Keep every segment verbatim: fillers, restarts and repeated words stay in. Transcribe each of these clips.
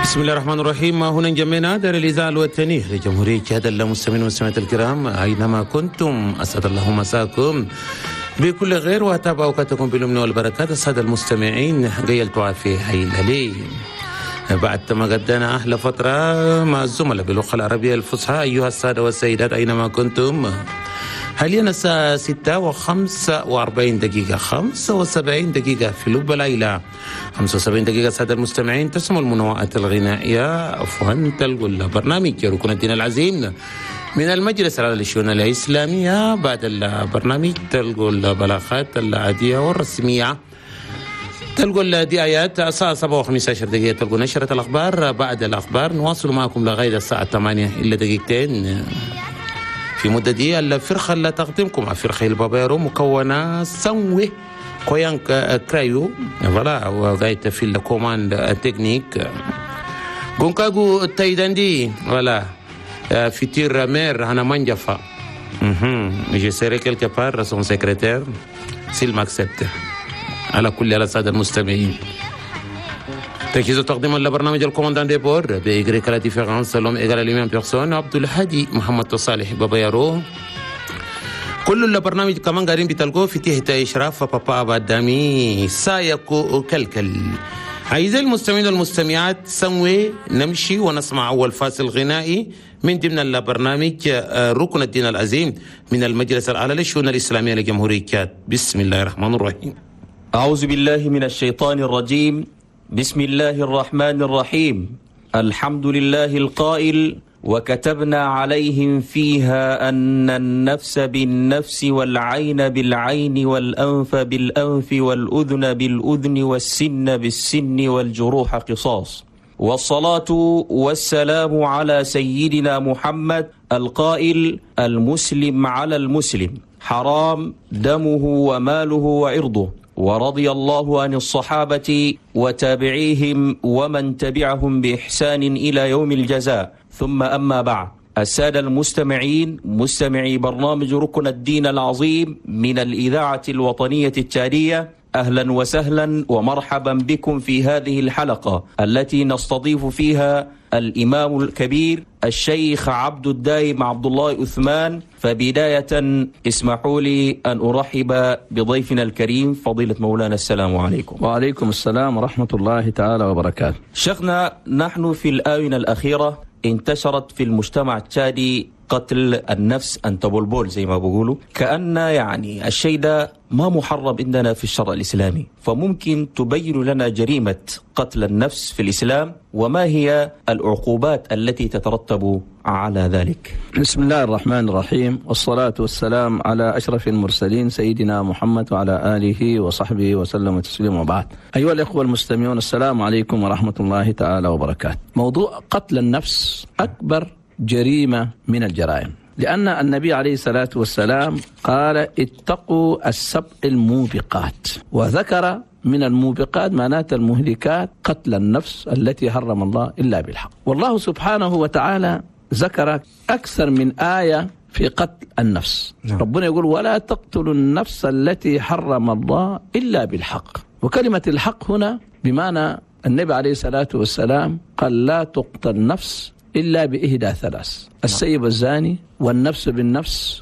بسم الله الرحمن الرحيم. هنا جميعنا دار الإذاعة الوطنية لجمهورية شهد المستمعين والمستمعات الكرام أينما كنتم، أسعد الله مساكم بكل غير وأتابع أوقاتكم بالأمن والبركات. السادة المستمعين قيلت عافية هيلالي بعد ما قدنا أحلى فترة مع الزملاء باللغة العربية الفصحى. أيها السادة والسيدات أينما كنتم، حاليا الساعة ستة وخمسة وأربعين دقيقة، خمسة وسبعين دقيقة في لب الليلة، خمسة وسبعين دقيقة. سادة المستمعين، تسمع المنوعات الغنائية عفوا تلقوا برنامج ركن الدين العظيم من المجلس العالمي للشؤون الإسلامية. بعد البرنامج تلقوا البلاغات العادية والرسمية، تلقوا الدعايات الساعة سبعة وخمسة عشر دقيقة، تلقوا نشرة الأخبار. بعد الأخبار نواصل معكم لغاية الساعة ثمانية إلا دقيقتين. في مدة دي الفرقة اللي تقدمكم فرقة البابيرو مكونة سنوي كويان كرايو فلا وغاية في الكوماند التكنيك قنقاقو التايداندي ولا في تير مير هنا منجفة je serai quelque part son secrétaire s'il m'accepte. على كل السادة المستمعين، تجهيز تقديما لبرنامج الكوماندان دي بور بإجريك لا ديفيرانس لوم إيجال ليمين بيرسون عبد الهادي محمد تصالح بابا يارو. كل البرنامج كمان قاعدين بتلقوه في تحت إشراف بابا أبادامي سايكو كلكل. أعزائي المستمعين والمستمعات، سنوي نمشي ونسمع أول فاصل غنائي من ضمن البرنامج ركن الدين العظيم من المجلس الأعلى للشؤون الإسلامية لجمهورية تشاد. بسم الله الرحمن الرحيم. أعوذ بالله من الشيطان الرجيم. بسم الله الرحمن الرحيم. الحمد لله القائل: وكتبنا عليهم فيها أن النفس بالنفس والعين بالعين والأنف بالأنف والأذن بالأذن والسن بالسن والجروح قصاص. والصلاة والسلام على سيدنا محمد القائل: المسلم على المسلم حرام دمه وماله وعرضه. ورضي الله عن الصحابة وتابعيهم ومن تبعهم بإحسان إلى يوم الجزاء. ثم أما بعد، السادة المستمعين مستمعي برنامج ركن الدين العظيم من الإذاعة الوطنية التشادية، أهلا وسهلا ومرحبا بكم في هذه الحلقة التي نستضيف فيها الإمام الكبير الشيخ عبد الدايم عبد الله أثمان. فبداية اسمحوا لي أن أرحب بضيفنا الكريم فضيلة مولانا. السلام عليكم. وعليكم السلام ورحمة الله تعالى وبركاته. شيخنا، نحن في الآونة الأخيرة انتشرت في المجتمع التشادي قتل النفس أنت بلبول زي ما بقولوا، كأن يعني الشيء ده ما محرم عندنا في الشرع الإسلامي، فممكن تبين لنا جريمة قتل النفس في الإسلام وما هي العقوبات التي تترتب على ذلك؟ بسم الله الرحمن الرحيم، والصلاة والسلام على أشرف المرسلين سيدنا محمد وعلى آله وصحبه وسلم تسليما. وبعد، أيها الأخوة المستمعون، السلام عليكم ورحمة الله تعالى وبركاته. موضوع قتل النفس أكبر جريمة من الجرائم، لأن النبي عليه الصلاة والسلام قال: اتقوا السبع الموبقات، وذكر من الموبقات معنات المهلكات قتل النفس التي حرم الله إلا بالحق. والله سبحانه وتعالى ذكر أكثر من آية في قتل النفس. ربنا يقول: ولا تقتلوا النفس التي حرم الله إلا بالحق. وكلمة الحق هنا بمعنى النبي عليه الصلاة والسلام قال: لا تقتل نفس إلا بإهدى ثلاث: السيب الزاني، والنفس بالنفس،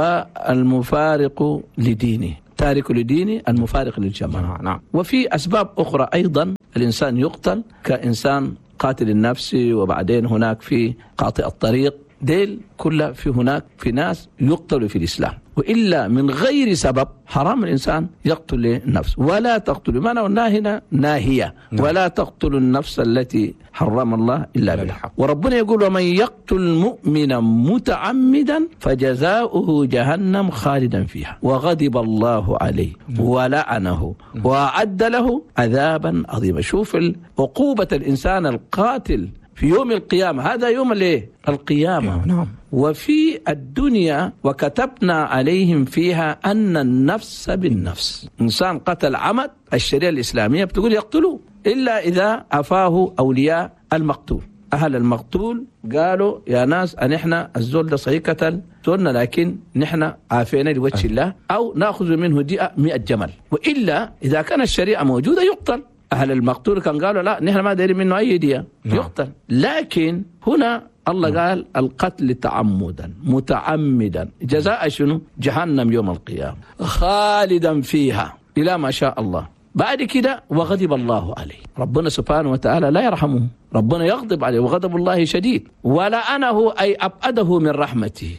والمفارق لدينه، تارك لدينه، المفارق للجماعة. نعم. وفي أسباب أخرى أيضا الإنسان يقتل، كإنسان قاتل النفس، وبعدين هناك في قاطع الطريق، ديل كلها في هناك في ناس يقتلوا في الإسلام، وإلا من غير سبب حرام الإنسان يقتل النفس. ولا تقتلوا، ما قلنا هنا ناهية، ولا تقتلوا النفس التي حرم الله إلا بالحق. وربنا يقول: ومن يقتل مؤمنا متعمدا فجزاؤه جهنم خالدا فيها وغضب الله عليه ولعنه وأعد له عذابا عظيما. شوف عقوبة الإنسان القاتل في يوم القيامة، هذا يوم الايه؟ القيامة. نعم. وفي الدنيا: وكتبنا عليهم فيها أن النفس بالنفس. إنسان قتل عمد، الشريعة الإسلامية بتقول يقتلوه إلا إذا عفاه أولياء المقتول. أهل المقتول قالوا: يا ناس أن إحنا الزول ده صحيح قتل زولنا، لكن نحن عافينا لوجه الله، أو نأخذ منه دية مئة جمل. وإلا إذا كان الشريعة موجودة يقتل. أهل المقتول كان قالوا لا نحن ما دايرين منه أي دية يقتل. لكن هنا الله قال القتل تعمدا متعمدا جزاء شنو؟ جهنم يوم القيامة خالدا فيها إلى ما شاء الله. بعد كده وغضب الله عليه، ربنا سبحانه وتعالى لا يرحمه، ربنا يغضب عليه وغضب الله شديد، ولعنه أي أبعده من رحمته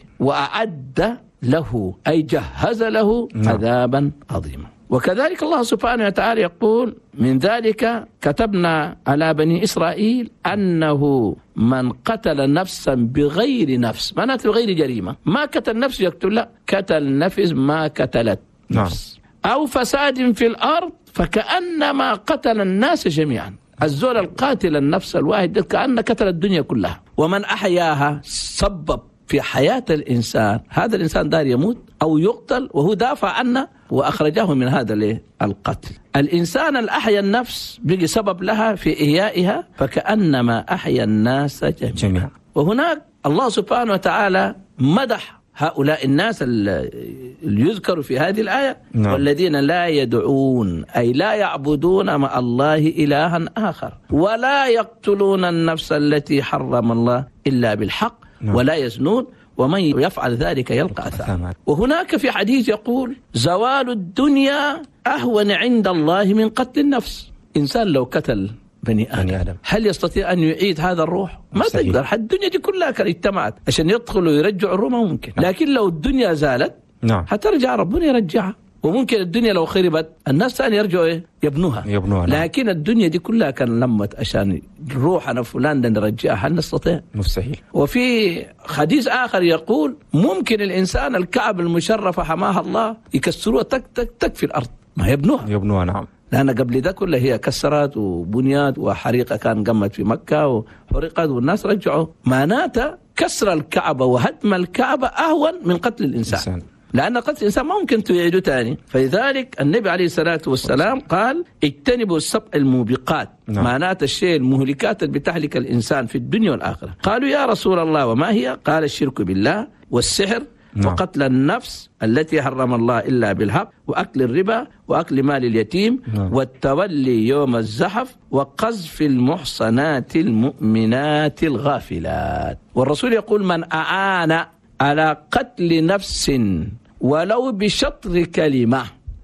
وأعد له أي جهز له عذابا عظيما. وكذلك الله سبحانه وتعالى يقول من ذلك كتبنا على بني إسرائيل أنه من قتل نفسا بغير نفس، معناته بغير جريمة، ما قتل نفس يقتل، لا قتل نفس ما قتلت نفس أو فساد في الأرض فكأنما قتل الناس جميعا. الزول القاتل النفس الواحد كأن قتل الدنيا كلها. ومن أحياها سبب في حياة الإنسان، هذا الإنسان دار يموت أو يقتل وهو دافع عنه وأخرجه من هذا القتل. الإنسان الأحيا النفس بقي سبب لها في إحيائها فكأنما أحيا الناس جميعا. وهناك الله سبحانه وتعالى مدح هؤلاء الناس اللي يذكروا في هذه الآية نعم. والذين لا يدعون أي لا يعبدون مع الله إلها آخر ولا يقتلون النفس التي حرم الله إلا بالحق نعم. ولا يزنون ومن يفعل ذلك يلقى أثاما. وهناك في حديث يقول زوال الدنيا أهون عند الله من قتل النفس. إنسان لو قتل بني آدم. آدم هل يستطيع أن يعيد هذا الروح؟ ما صحيح. تقدر. حتى الدنيا دي كلها كانت اجتمعت عشان يدخلوا ويرجعوا الروح ممكن نعم. لكن لو الدنيا زالت نعم. هترجع ربنا يرجعها. وممكن الدنيا لو خربت الناس ثاني يرجعوا إيه؟ يبنوها, يبنوها نعم. لكن الدنيا دي كلها كان لمت عشان روحنا فلان نرجعها هل نستطيع؟ مستحيل. وفي حديث آخر يقول ممكن الإنسان الكعب المشرفة حماها الله يكسروها تك تك تك في الأرض ما يبنوها يبنوها نعم. لأن قبل ده كله هي كسرت وبنيات وحريقة كان قمت في مكة وحرقت والناس رجعوا. معناته كسر الكعبة وهدم الكعبة أهون من قتل الإنسان إنسان. لأن قتل الإنسان ما ممكن تعيده تاني. فلذلك النبي عليه الصلاة والسلام قال اجتنبوا السبع الموبقات نعم. معناته الشيء المهلكات اللي بتهلك الإنسان في الدنيا والآخرة. قالوا يا رسول الله وما هي؟ قال الشرك بالله والسحر نعم. وقتل النفس التي حرم الله إلا بالحق وأكل الربا وأكل مال اليتيم نعم. والتولي يوم الزحف وقذف المحصنات المؤمنات الغافلات. والرسول يقول من أعان على قتل نفس ولو بشطر كلمة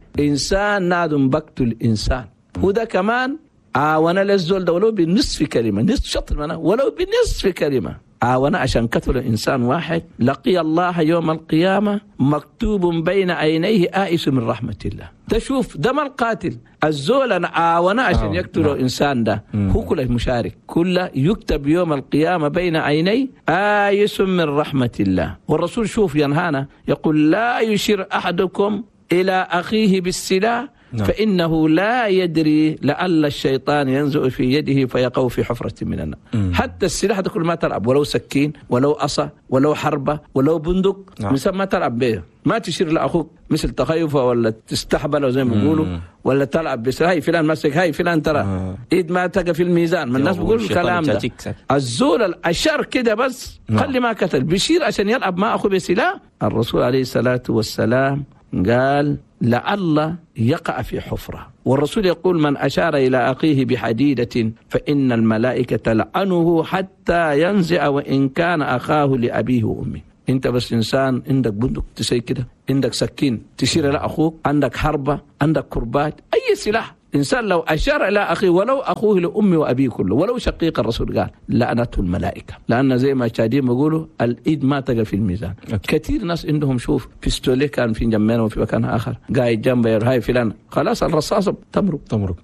إنسان نادم بقتل إنسان وده كمان عاونا للزول ده ولو بنصف كلمة نصف شطر منه ولو بنصف كلمة عاونا عشان قتل إنسان واحد لقي الله يوم القيامة مكتوب بين عينيه آئس من رحمة الله. تشوف دم القاتل الزول عاونا عشان يقتلوا إنسان ده هو كله مشارك كله يكتب يوم القيامة بين عينيه آئس من رحمة الله. والرسول شوف ينهانا يقول لا يشير أحدكم إلى أخيه بالسلاح نعم. فإنه لا يدري لعل الشيطان ينزع في يده فيقع في حفرة من النار. حتى السلاح ده كل ما تلعب ولو سكين ولو عصا ولو حربة ولو بندق نعم. مثل ما تلعب به ما تشير لأخوك مثل تخيفه ولا تستحبله زي ما بيقولوا ولا تلعب بسلاح هاي فلان مسك هاي فلان ترى آه. إيد ما تقى في الميزان من الناس بيقول الكلام ده الزول الأشر كده بس نعم. خلي ما قتل بيشير عشان يلعب ما أخوه بسلاح. الرسول عليه الصلاة والسلام قال لعل يقع في حفرة. والرسول يقول من أشار إلى أخيه بحديدة فإن الملائكة تلعنه حتى ينزع وإن كان أخاه لأبيه وأمه. أنت بس إنسان عندك بندق تسي كده عندك سكين تشير إلى أخوك عندك حربة عندك كربات أي سلاح إنسان لو أشار إلى أخيه ولو أخوه لأمه وأبيه كله ولو شقيق الرسول قال لعنته الملائكة. لأن زي ما شادين بيقولوا الإيد ما تقى في الميزان. أوكي. كثير ناس عندهم شوف بيستولي كان في جنبنا وفي مكان آخر قاعد جنبه هاي فلان خلاص الرصاصة تمرق تمرق